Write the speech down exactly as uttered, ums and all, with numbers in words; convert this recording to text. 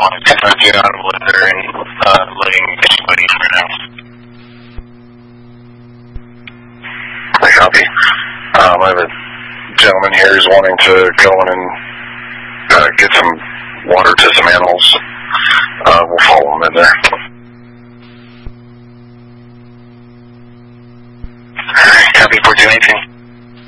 want to kind of get out of litter and uh, letting anybody for now. I copy. Um, I have a gentleman here who's wanting to go in and uh, get some water to some animals. Uh, we'll follow him in there. Copy, four two eighteen.